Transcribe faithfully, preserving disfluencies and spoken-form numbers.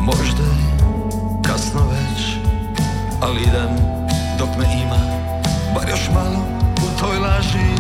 Možda je kasno već, ali idem dok me ima, bar još malo u toj laži.